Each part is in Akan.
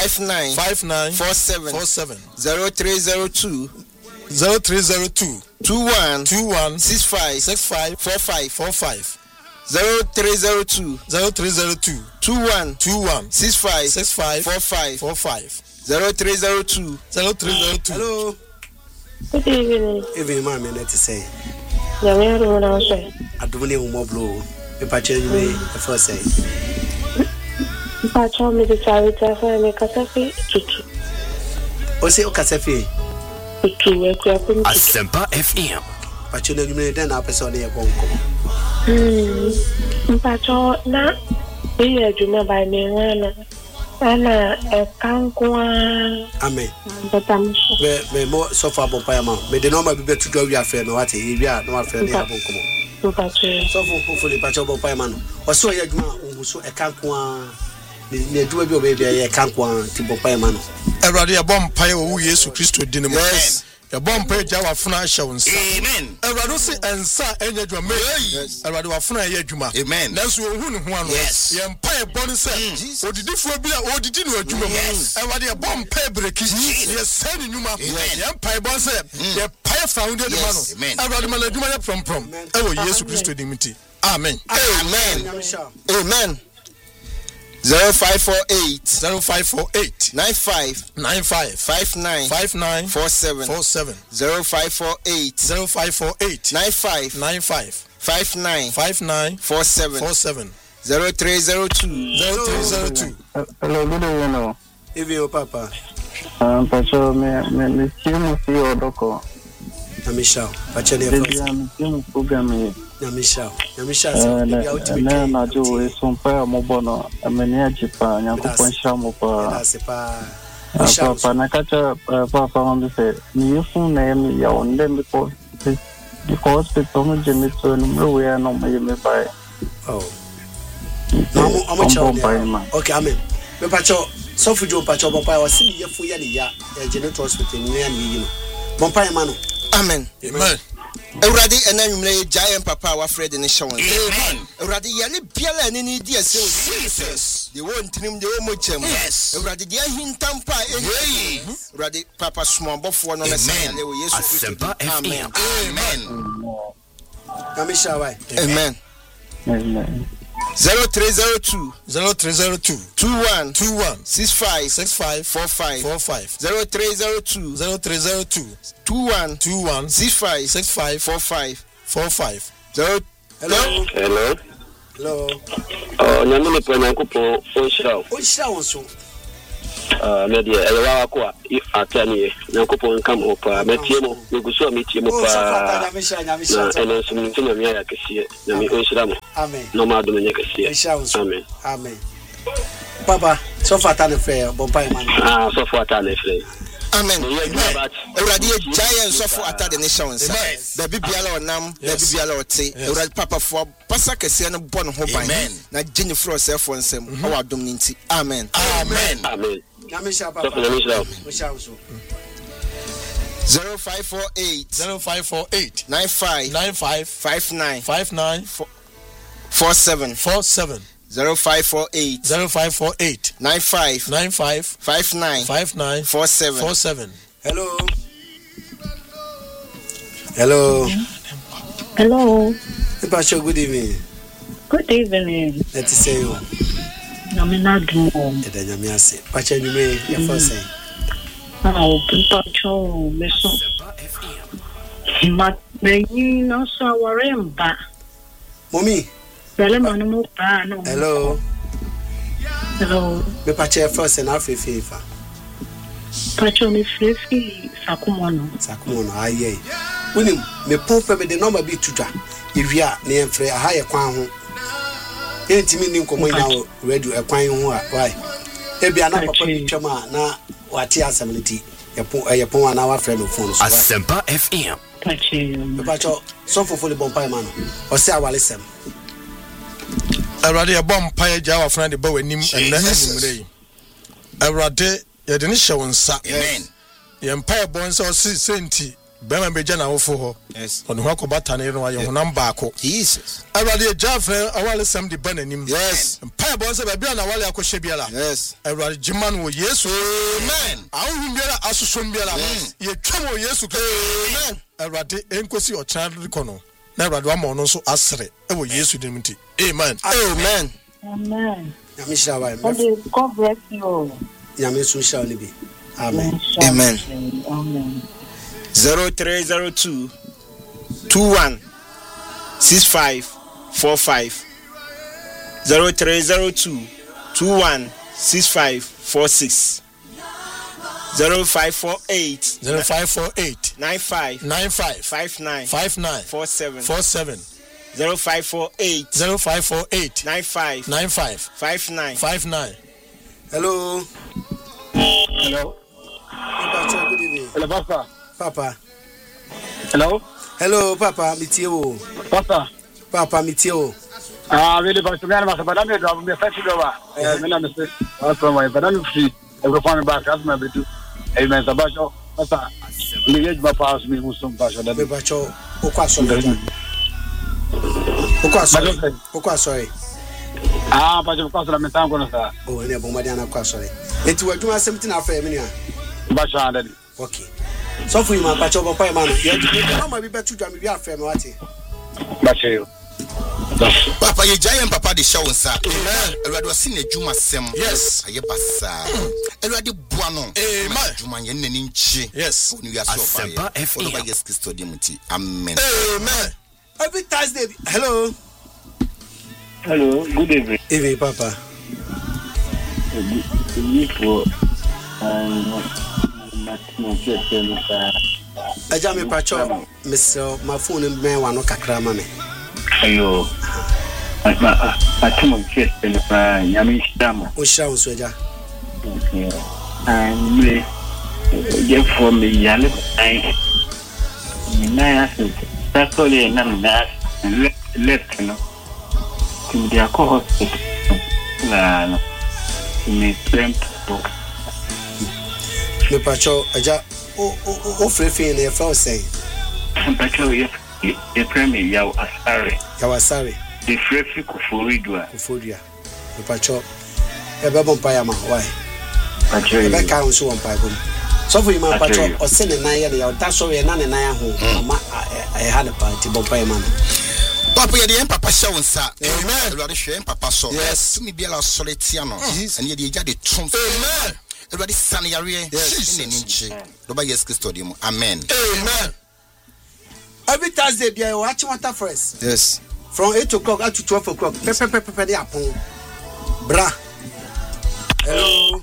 5947 0302 21 65 45 0302 21 65 45 0302. Hello. Good evening. Even my minute to say. I don't know more blue. If I change me, the first say. If I told me the charity for me, Casafi, Tutu. What's it, Casafi? Tutu, Asempa FM. But you know, you then up as on the If I told not, we are Juma by me, Anna, a canqua. Amen. But I'm more so far by Payama. May the normal be better to go your friend or what he are no friend. So hopefully, Pachobo Payman. Or so a man so a canqua. The do a baby a canqua to Payman. A radio bomb pie who Yesu Christo dinner. Yes. A bomb page our financial. Amen. A radusi and sa enya juma. A radufuna yejuma. Amen. That's what one. Yes. The empire bonus. Or the different or the dinner juma. A radia bomb pay breaking. Yes, sending Numa. The empire boss. The pie founded the man. Amen. A radimana juma from. Oh, Yesu Christo dignity. Amen. Amen. Amen. 0548 95 59 47 0548 95 59 47 0302. Hello, good evening. If you papa. Pacho, me see your doko. Namisha, Pacho, the program. Namisha, na jo esompa mobono amenia jipa nyakoponsha mopa papa nakacha papa mambe se ni fu na yemi ya onde because people me jemi so no we no me buy I'm okay, amen. Me pacho so fujo pacho papa wa simi ye fu ya ni ya Geneto hospital ni ya ni yino bompa mano. Amen. Amen. Everybody enamule giant papa wa Fred in the show. Amen. Everybody yali biala ni dia say Jesus. They won't trim the omo chem. Yes. Everybody dia hintampa eni. Everybody papa small bofo no na say le Yesu Christ. Amen. Amen. Namisha why? Amen. Amen. 0302 21 65 45 0302 21 65 45 Hello. Oh, nyamune pena kupo onshao. Onshao so. Media ewa kwa atani nyakupo nkam opa metiemo neguso metiemo pa. Na ene sumintenya miya ya kesiye na mi onshiramo. Amen. No ma do nya kesiye. Amen. Amen. Papa, so far tane fair bompa man. So far tane fair. Amen. Everybody giant suffer at the nations. Baby biala onam, baby biala ote. Everybody papa for pasa kese no born ho ban. Na Jenny Fro self one sem. Our dominity. Amen. Amen. Amen. Namisha papa. 0548 95 59 47 0548 95 59 47. Hello. Pacho, good evening. Good evening. Let's say you. Naminadu. Edanyamiase. Pacho, you may your first say. Pacho, meso. Mat me no so waremba. Mommy. Hello. Me pache first and half FIFA. Pacho me frefi sakumono. Aye. Unim me pompe me de number bi tuta. Iwia na enfre aha ye kwan ho. Entimi ni nkomo nya radio e kwan ho a why. Ebia na papa bi twema na wate asamliti. Ye pon ana wa frɛ no phone so. Asempa FM. Pacho so fofo le bompa man. O se awalesem. Awurade abom paye gya wa fana de ba wanim enne animre. Awurade ye de ne hye wonsa. Amen. Ye mpaye bon so senti bema beja na wofo ho yes ono ho akobata ne no aye honam baako Jesus awade jafre awale sam de bananim yes mpa bo se ba bia na wale akohye biala yes awade jima no Yesu amen awun biala asosom biala ye twamo Yesu amen awade enkosi o channel kono na awade wa mo no so asere ewo Yesu dim nti amen amen Amen. Yamisha wa. God bless you. Yamisu shall be. Amen. Amen. Amen. 0302 21 65 45 0302 21 65 46 0548 95 59 47 0548 95 59. Hello. Hello. Good evening. Hello, Papa. Papa. Hello. Hello, Papa. Mitio. Papa. Papa Mitio. Really, but to me, I'm a festival. I'm a mistake. But I'm free. Every time back, I'm a bit. Amen. Sabacho. Papa. Engage my pass me with some passion. Sabacho. Okay, sorry. But of course, I'm a town going to oh, and I'm sorry. It will do something after a minute. Okay. So for you, my patch over my man. You might be better to me. We are family. Papa, you giant papa the show, sir. Amen. I was seeing a Juma Sem. Yes. I basa. Already buano. Amen. Juma yeninchi. Yes. When you are so by yes, Christo Dimuti. Amen. Amen. Every Thursday. Hello. Hello. Good evening. Evening, Papa. Ajame pacho, Mr. My phone and man wano kakra mame. Ayo. Atumo chest na nyami shama. Osha unsoja. Me get for me yale ai. Na takole na left no. Ndi ako hospital. Na me tempo. Me pacho aja o frefe na efa o say. Pacho ye premier yaw asare. Kawasare. The frefe kuforidwa. Kuforia. Me pacho ebe bon pa ya ma why? Pacho ebe ka unso won pa bom. So for you man pacho o se ne nan ye na ya da so ye na ne nan ho ma e ha ne party bon pa ya man. Papa, you're the papa show, sir. Amen. You are the shame, papa. So, yes, to me, be a solitiano. And you're the trump. Amen. You are the sunny area. Yes, yes, custodium. Amen. Amen. Every Thursday, be a watch water first. Yes. From 8 o'clock up to 12 o'clock. Pepe, apple. Bra. Hello.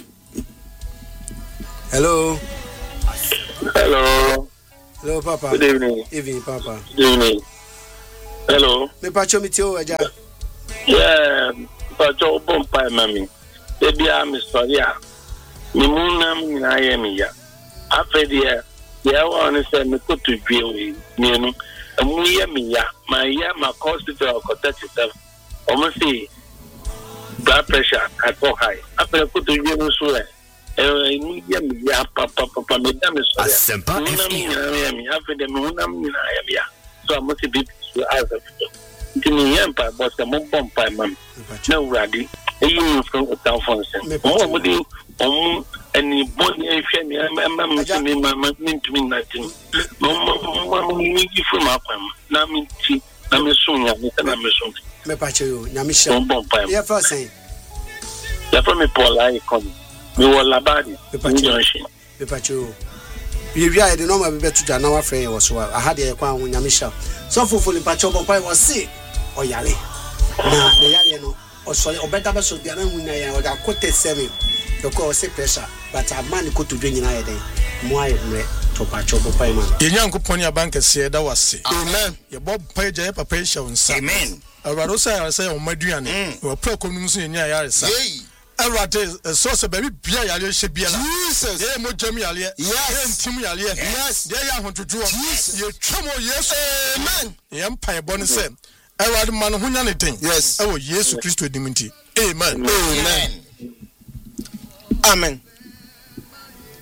Hello. Hello. Hello, Papa. Good evening. Evening, Papa. Good evening. Hello. Me pacho mitio aja. Yeah, pacho bompa mami. Baby am sorry. Me munam na yemi ya. Afedia, ya won say me ko to dwe me no. Amu yemi ya. My ya ma hospital ko 37. Omo say blood pressure at high. After ko to dwe no so me yemi ya papa me dam sorry. Asempa yemi afedia me munam na yemi ya. So I must be as a Empire, but the Mumbai Pimam. No, Raddy, a union from the town for him. Oh, any body, a family, I'm to me nothing. No, you from up. Now, I'm a soon, I'm a soon. Me pacho, Yamisha, Mumbai. Yeah, first saying. You're from a poor icon. We were Labadi, Me pacho. We are the normal better to our friend was well. I had a quan Yamisha. So for fully patch over was sick or yale. Now, the yale or so or better so the other when I would have quoted 7. The cause say pressure, but a man could to drink in a day. Why to patch over payment? Young Kuponia Bank said that was sick. Amen. Your Bob Page Papa show. Amen. A Radosa, I say on Madriani, or pro community in Yaris. Everate source baby bia yale she bia la Jesus dey mo jami yale yes tim yale yes dey ya hototo ye twemo yes amen ye mpa ebon se everade man ho nya ne den yes ewo Yesu Kristo diminti amen amen amen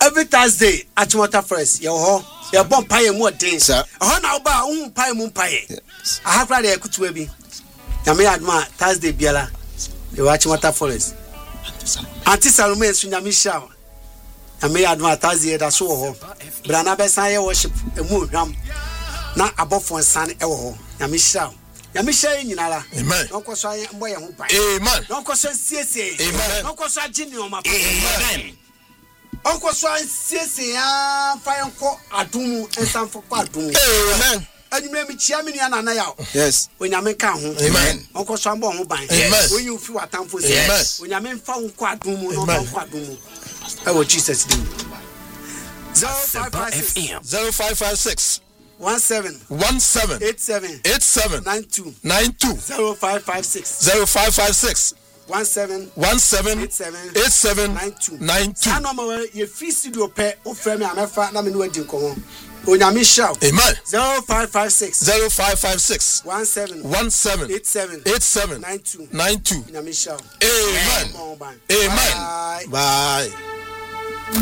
every Thursday at Water Forest, your home, your bomb pie more things. A honor about pie moon pie. I have read a good baby. Yami adma Thursday Biala, the watch Water Forest. Auntie Salome Sunyamisha. Yami adma Thursday that's so. Brana Besaya worship a moon ram. Not above one son ever. Yamisha. Yamisha in Yala. Amen. No cause I am boy and amen. No cause CSA. Amen. No cause I Jimmy on my amen. Uncle Swan CSA fire for Adumu and some for Adumu. Amen. And you may be chairman and now. Yes. When you make home. Amen. Uncle Swan Bon by. Amen. When you feel a time for yes. When you mean found Quadumu, no Quadumu. I will Jesus do. 0556 17 87 92 0556 17 87 92. I know you free studio pay o frame me amefa na me no adi nkomo. Onyame shout. Amen. 0556 17 87 92. Onyame shout. Amen. Amen. Bye.